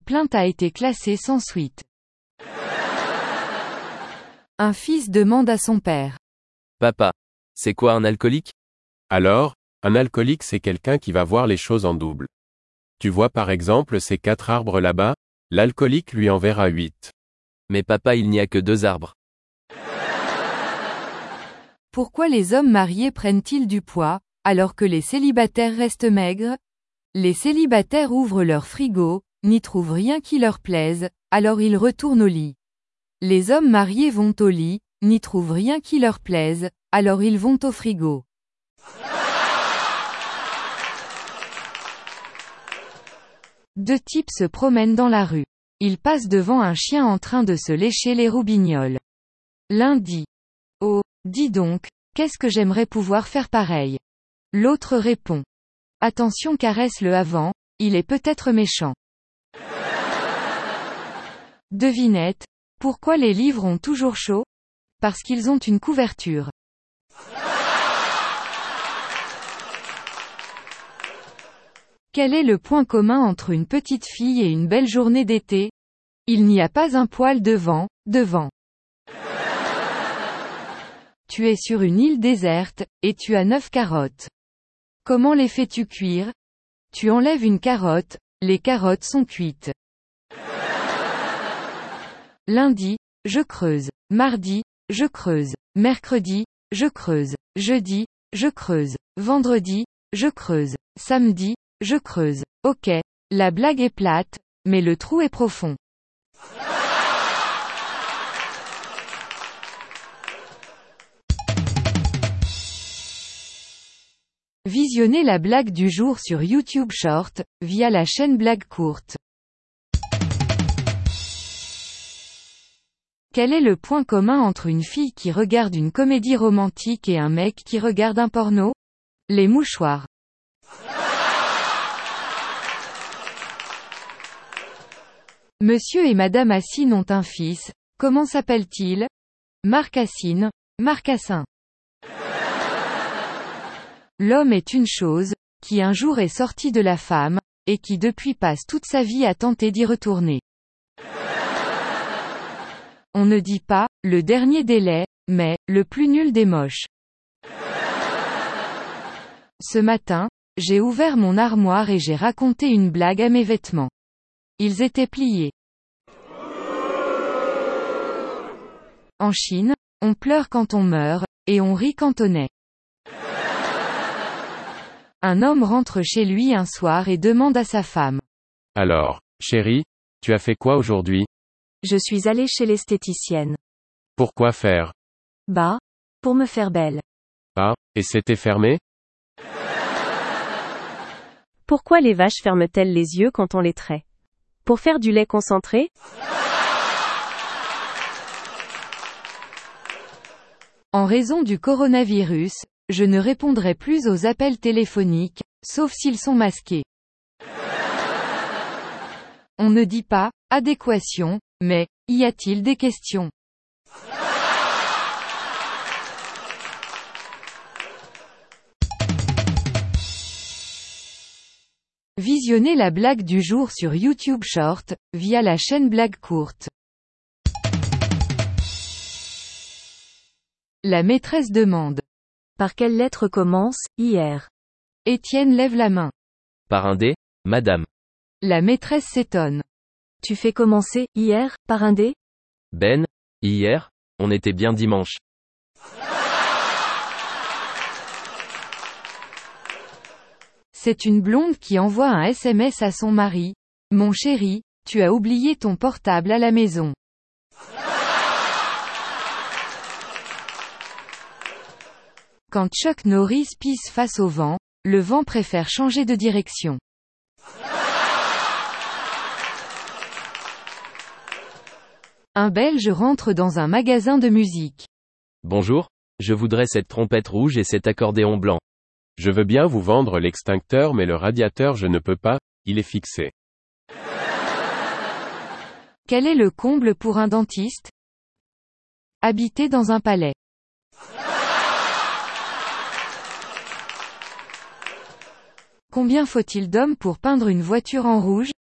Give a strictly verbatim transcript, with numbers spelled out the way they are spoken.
plainte a été classée sans suite. Un fils demande à son père. Papa, c'est quoi un alcoolique? Alors, un alcoolique c'est quelqu'un qui va voir les choses en double. Tu vois par exemple ces quatre arbres là-bas, l'alcoolique lui en verra huit. Mais papa, il n'y a que deux arbres. Pourquoi les hommes mariés prennent-ils du poids, alors que les célibataires restent maigres? Les célibataires ouvrent leur frigo, n'y trouvent rien qui leur plaise, alors ils retournent au lit. Les hommes mariés vont au lit, n'y trouvent rien qui leur plaise, alors ils vont au frigo. Deux types se promènent dans la rue. Ils passent devant un chien en train de se lécher les roubignoles. L'un dit: Oh, dis donc, qu'est-ce que j'aimerais pouvoir faire pareil. L'autre répond: Attention, caresse-le avant, il est peut-être méchant. Devinette, pourquoi les livres ont toujours chaud? Parce qu'ils ont une couverture. Quel est le point commun entre une petite fille et une belle journée d'été? Il n'y a pas un poil de vent, devant. Tu es sur une île déserte, et tu as neuf carottes. Comment les fais-tu cuire? Tu enlèves une carotte, les carottes sont cuites. Lundi, je creuse. Mardi, je creuse. Mercredi, je creuse. Jeudi, je creuse. Vendredi, je creuse. Samedi, je creuse. Ok, la blague est plate, mais le trou est profond. Visionnez la blague du jour sur YouTube Short, via la chaîne Blague Courte. Quel est le point commun entre une fille qui regarde une comédie romantique et un mec qui regarde un porno? Les mouchoirs. Monsieur et Madame Assine ont un fils, comment s'appelle-t-il? Marc Assine, Marcassin. L'homme est une chose, qui un jour est sortie de la femme, et qui depuis passe toute sa vie à tenter d'y retourner. On ne dit pas, le dernier délai, mais, le plus nul des moches. Ce matin, j'ai ouvert mon armoire et j'ai raconté une blague à mes vêtements. Ils étaient pliés. En Chine, on pleure quand on meurt, et on rit quand on naît. Un homme rentre chez lui un soir et demande à sa femme: Alors, chérie, tu as fait quoi aujourd'hui? Je suis allée chez l'esthéticienne. Pourquoi faire? Bah, pour me faire belle. Ah, et c'était fermé? Pourquoi les vaches ferment-elles les yeux quand on les traite? Pour faire du lait concentré? En raison du coronavirus, je ne répondrai plus aux appels téléphoniques, sauf s'ils sont masqués. On ne dit pas « adéquation », mais « y a-t-il des questions ?» Visionnez la blague du jour sur YouTube Short, via la chaîne Blague Courte. La maîtresse demande: Par quelle lettre commence « hier » Étienne lève la main. Par un dé, madame. La maîtresse s'étonne. Tu fais commencer « hier » par un dé? Ben, hier, on était bien dimanche. C'est une blonde qui envoie un S M S à son mari: Mon chéri, tu as oublié ton portable à la maison. Quand Chuck Norris pisse face au vent, le vent préfère changer de direction. Un Belge rentre dans un magasin de musique. Bonjour, je voudrais cette trompette rouge et cet accordéon blanc. Je veux bien vous vendre l'extincteur mais le radiateur je ne peux pas, il est fixé. Quel est le comble pour un dentiste? Habiter dans un palais. Combien faut-il d'hommes pour peindre une voiture en rouge?